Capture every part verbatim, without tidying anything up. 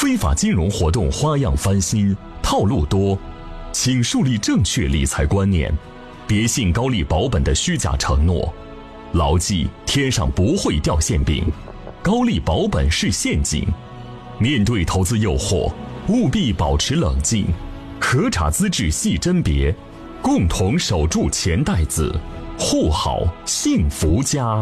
非法金融活动花样翻新，套路多，请树立正确理财观念，别信高利保本的虚假承诺，牢记天上不会掉馅饼，高利保本是陷阱。面对投资诱惑，务必保持冷静，核查资质细甄别，共同守住钱袋子，护好幸福家。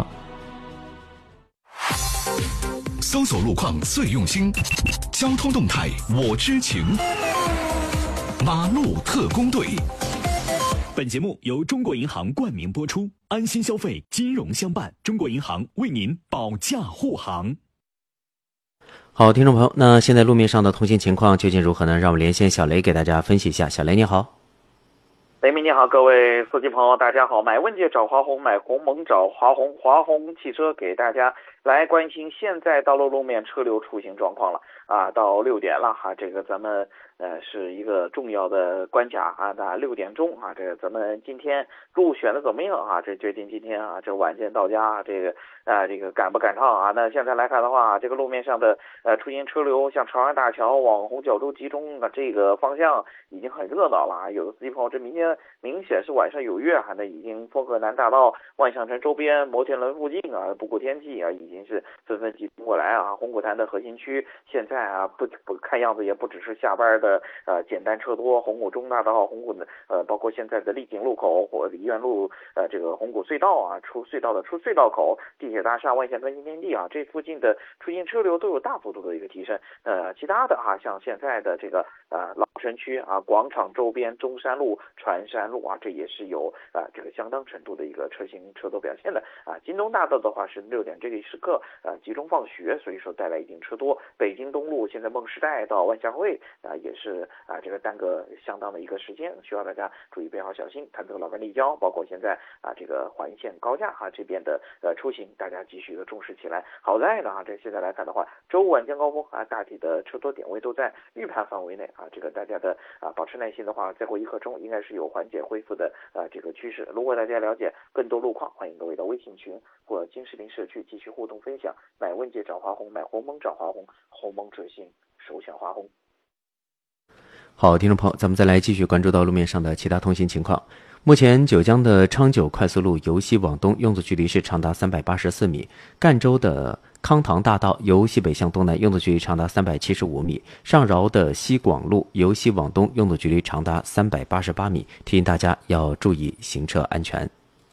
搜索路况最用心，交通动态我知情。马路特工队。 本节目由中国银行冠名播出，安心消费，金融相伴。中国银行为您保驾护航。 好，听众朋友，那现在路面上的通行情况究竟如何呢？让我们连线小雷给大家分析一下。小雷你好。 雷鸣你好，各位司机朋友大家好。买问界找华虹，买鸿蒙找华虹，华虹汽车给大家来关心现在道路路面车流出行状况了啊。到六点了哈、啊，这个咱们呃是一个重要的关卡啊。那六点钟啊，这个咱们今天路选的怎么样啊？这决定今天啊这晚间到家这个啊这个赶不赶趟啊？那现在来看的话，这个路面上的呃出行车流，像长安大桥往虹角洲集中啊这个方向已经很热闹了啊。有的司机朋友这明天明显是晚上有月哈，那已经丰河南大道、万象城周边、摩天轮附近啊，不顾天气啊，已经是纷纷集中过来啊。红谷滩的核心区现在啊不不看样子也不只是下班的呃简单车多，红谷中大道、红谷的呃包括现在的丽景路口或医院路呃这个红谷隧道啊，出隧道的出隧道口、地铁大厦、万象跟新天地啊，这附近的出行车流都有大幅度的一个提升。呃，其他的哈、啊，像现在的这个呃老城区啊、广场周边、中山路、船山路啊，这也是有啊、呃、这个相当程度的一个车型车多表现的啊。京东大道的话是六点这个时刻啊集中放学，所以说带来一定车多。北京东路现在梦时代到万象汇啊也是啊这个耽搁相当的一个时间，需要大家注意备好小心。潭头老干立交，包括现在啊这个环线高架哈、啊、这边的呃出行，大家继续的重视起来。好在呢啊这现在来看的话，周五晚间高峰啊大体的车多点位都在预判范围内啊，这个大家的啊保持耐心的话，再过一刻钟应该是有缓解恢复的呃这个趋势。如果大家了解更多路况，欢迎各位到微信群或金视频社区继续互动分享。买问界找华虹，买鸿蒙找华虹，鸿蒙准信首选华虹。 好，听众朋友，咱们再来继续关注到路面上的其他通行情况。目前九江的昌九快速路由西往东用作距离是长达三百八十四米，赣州的康塘大道由西北向东南用作距离长达三百七十五米，上饶的西广路由西往东用作距离长达三百八十八米，提醒大家要注意行车安全。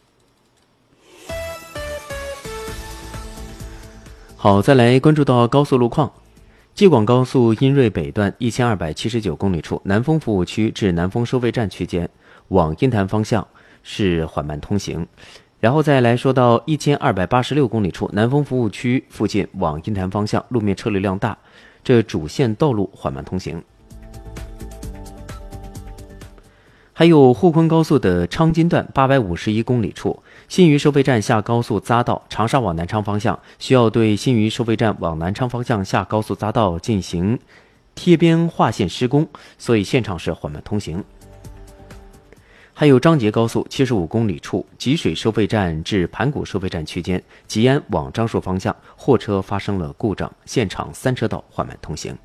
好，再来关注到高速路况。济广高速阴瑞北段一千二百七十九公里处，南丰服务区至南丰收费站区间往鹰潭方向是缓慢通行。然后再来说到一千二百八十六公里处，南丰服务区附近往鹰潭方向路面车流量大，这主线道路缓慢通行。还有沪昆高速的昌金段八百五十一公里处，新余收费站下高速匝道长沙往南昌方向需要对新余收费站往南昌方向下高速匝道进行贴边划线施工，所以现场是缓慢通行。还有张捷高速七十五公里处，吉水收费站至盘古收费站区间，吉安往樟树方向货车发生了故障，现场三车道缓慢通行。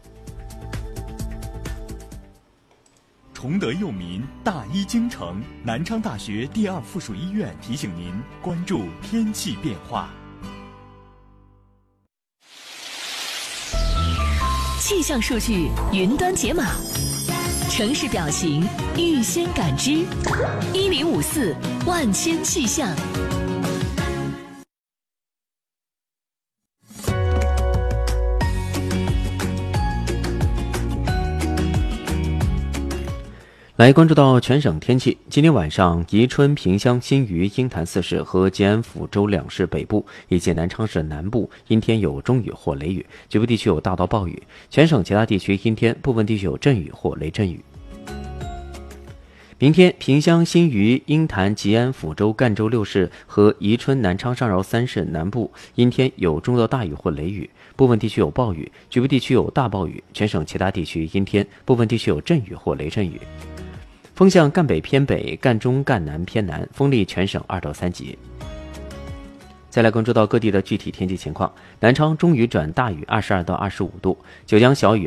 崇德佑民，大医京城，南昌大学第二附属医院提醒您关注天气变化。 气象数据云端解码，城市表情预先感知，一零五四万千气象。 来关注到全省天气，今天晚上宜春、萍乡、新余、鹰潭四市和吉安、抚州两市北部以及南昌市南部阴天有中雨或雷雨，局部地区有大到暴雨，全省其他地区阴天，部分地区有阵雨或雷阵雨。明天，萍乡、新余、鹰潭、吉安、抚州、赣州六市和宜春、南昌、上饶三市南部阴天有中到大雨或雷雨，部分地区有暴雨，局部地区有大暴雨，全省其他地区阴天，部分地区有阵雨或雷阵雨。风向赣北偏北，赣中赣南偏南，风力全省二到三级。再来关注到各地的具体天气情况，南昌中雨转大雨，二十二到二十五度；九江小雨。